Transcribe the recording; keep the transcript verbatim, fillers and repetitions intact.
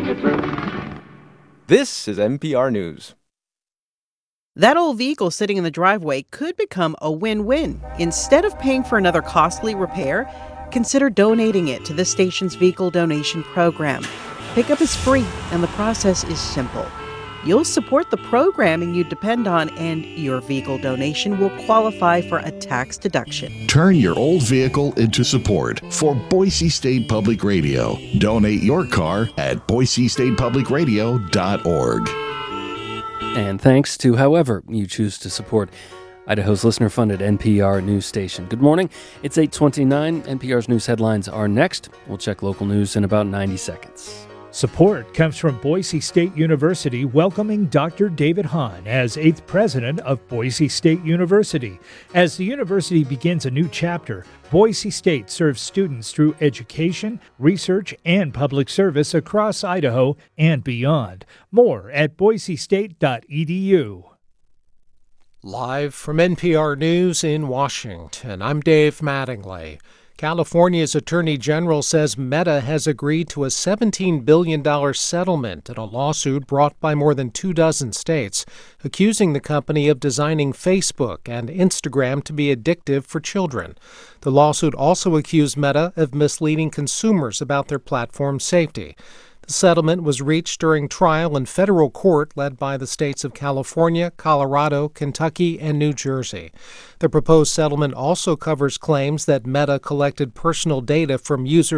This is N P R News. That old vehicle sitting in the driveway could become a win-win. Instead of paying for another costly repair, consider donating it to the station's vehicle donation program. Pickup is free, and the process is simple. You'll support the programming you depend on, and your vehicle donation will qualify for a tax deduction. Turn your old vehicle into support for Boise State Public Radio. Donate your car at boise state public radio dot org. And thanks to however you choose to support Idaho's listener-funded N P R news station. Good morning. It's eight twenty-nine. N P R's news headlines are next. We'll check local news in about ninety seconds. Support comes from Boise State University welcoming Doctor David Hahn as eighth president of Boise State University. As the university begins a new chapter, Boise State serves students through education, research, and public service across Idaho and beyond. More at boise state dot e d u. Live from N P R News in Washington, I'm Dave Mattingly. California's Attorney General says Meta has agreed to a seventeen billion dollars settlement in a lawsuit brought by more than two dozen states, accusing the company of designing Facebook and Instagram to be addictive for children. The lawsuit also accused Meta of misleading consumers about their platform's safety. The settlement was reached during trial in federal court led by the states of California, Colorado, Kentucky, and New Jersey. The proposed settlement also covers claims that Meta collected personal data from users